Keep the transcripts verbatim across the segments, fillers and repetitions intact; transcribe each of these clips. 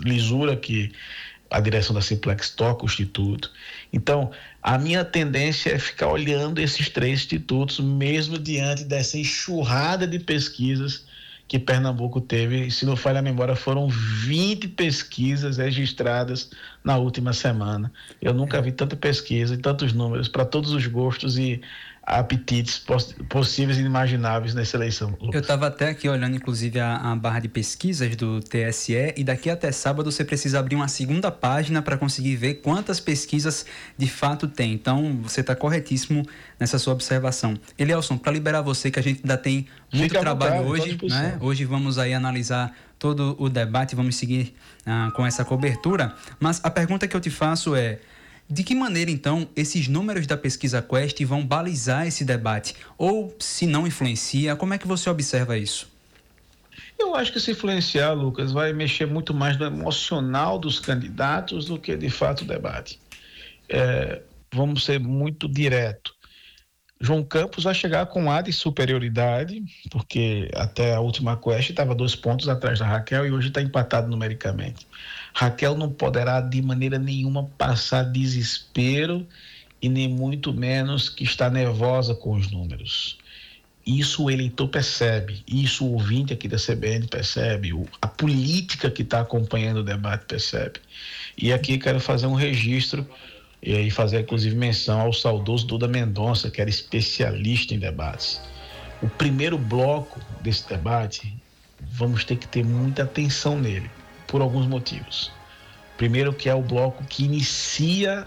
lisura que a direção da Simplex toca o Instituto. Então, a minha tendência é ficar olhando esses três institutos, mesmo diante dessa enxurrada de pesquisas que Pernambuco teve. E, se não falha a memória, foram vinte pesquisas registradas na última semana. Eu nunca vi tanta pesquisa e tantos números para todos os gostos e apetites poss- possíveis e inimagináveis nessa eleição, Lucas. Eu estava até aqui olhando, inclusive, a, a barra de pesquisas do T S E, e daqui até sábado você precisa abrir uma segunda página para conseguir ver quantas pesquisas de fato tem. Então, você está corretíssimo nessa sua observação. Elielson, para liberar você, que a gente ainda tem muito Fica trabalho vontade, hoje, né? Hoje vamos aí analisar todo o debate, vamos seguir ah, com essa cobertura, mas a pergunta que eu te faço é: de que maneira, então, esses números da pesquisa Quest vão balizar esse debate? Ou, se não influencia, como é que você observa isso? Eu acho que se influenciar, Lucas, vai mexer muito mais no emocional dos candidatos do que, de fato, o debate. É, vamos ser muito direto. João Campos vai chegar com ar de superioridade, porque até a última Quest estava dois pontos atrás da Raquel e hoje está empatado numericamente. Raquel não poderá de maneira nenhuma passar desespero e nem muito menos que está nervosa com os números. Isso o eleitor percebe, isso o ouvinte aqui da C B N percebe, a política que está acompanhando o debate percebe. E aqui quero fazer um registro e aí fazer inclusive menção ao saudoso Duda Mendonça, que era especialista em debates. O primeiro bloco desse debate, vamos ter que ter muita atenção nele, por alguns motivos. Primeiro, que é o bloco que inicia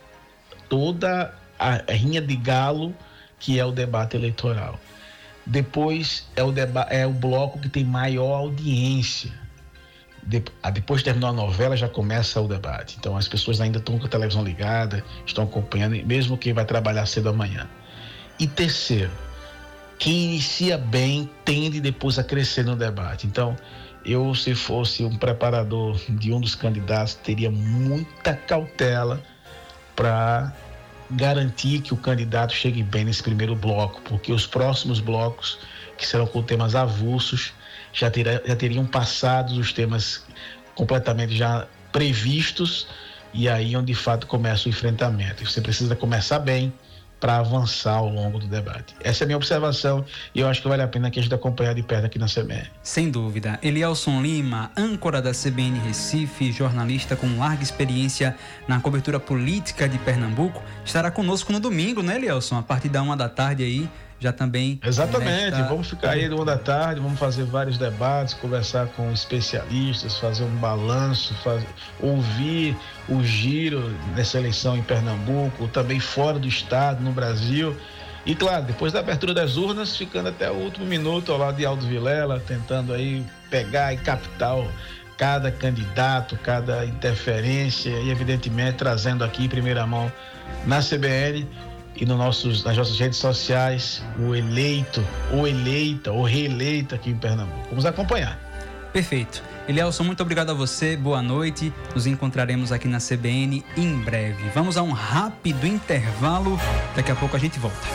toda a rinha de galo, que é o debate eleitoral. Depois é o, deba- é o bloco que tem maior audiência. De- depois de terminar a novela, já começa o debate. Então as pessoas ainda estão com a televisão ligada, estão acompanhando, mesmo quem vai trabalhar cedo amanhã. E terceiro, quem inicia bem tende depois a crescer no debate. Então, eu, se fosse um preparador de um dos candidatos, teria muita cautela para garantir que o candidato chegue bem nesse primeiro bloco, porque os próximos blocos, que serão com temas avulsos, já, terá, já teriam passado os temas completamente já previstos, e aí onde de fato começa o enfrentamento. E você precisa começar bem para avançar ao longo do debate. Essa é a minha observação e eu acho que vale a pena que a gente acompanhar de perto aqui na C B N. Sem dúvida. Elielson Lima, âncora da C B N Recife, jornalista com larga experiência na cobertura política de Pernambuco, estará conosco no domingo, né, Elielson? A partir da uma da tarde aí, já também... Exatamente, nesta... vamos ficar aí de uma da tarde, vamos fazer vários debates, conversar com especialistas, fazer um balanço, fazer, ouvir o giro dessa eleição em Pernambuco, também fora do estado, no Brasil. E claro, depois da abertura das urnas, ficando até o último minuto ao lado de Aldo Vilela, tentando aí pegar e captar o, cada candidato, cada interferência e evidentemente trazendo aqui em primeira mão na C B N e no nossos, nas nossas redes sociais, o eleito, ou eleita, ou reeleita aqui em Pernambuco. Vamos acompanhar. Perfeito. Elielson, muito obrigado a você, boa noite. Nos encontraremos aqui na C B N em breve. Vamos a um rápido intervalo, daqui a pouco a gente volta.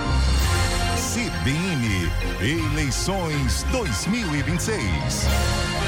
C B N Eleições dois mil e vinte e seis.